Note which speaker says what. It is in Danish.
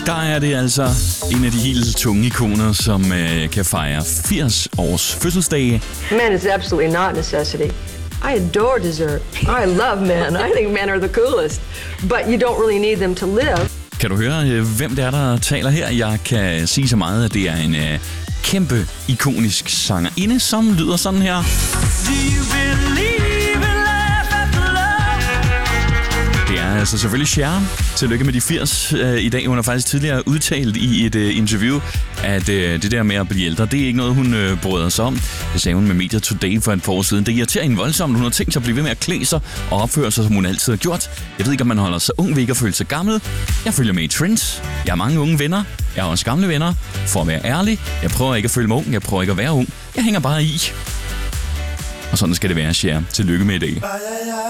Speaker 1: Der er det altså en af de helt tunge ikoner, som kan fejre 80 års fødselsdage.
Speaker 2: Men is absolutely not a necessity. I adore dessert. I love men. I think men are the coolest. But you don't really need them to live.
Speaker 1: Kan du høre, hvem det er, der taler her? Jeg kan sige så meget, at det er en kæmpe ikonisk sangerinde, som lyder sådan her. Det er altså selvfølgelig Cher. Tillykke med de 80 i dag. Hun har faktisk tidligere udtalt i et interview, at det der med at blive ældre, det er ikke noget, hun bryder sig om. Det sagde hun med Media Today for et par år siden. Det irriterer hende voldsomt. Hun har tænkt sig at blive ved med at klæde sig og opføre sig, som hun altid har gjort. Jeg ved ikke, om man holder sig ung ved ikke at føle sig gammel. Jeg følger med i trends. Jeg har mange unge venner. Jeg har også gamle venner. For at være ærlig, jeg prøver ikke at føle mig ung. Jeg prøver ikke at være ung. Jeg hænger bare i. Og sådan skal det være, Cher. Tillykke med i dag.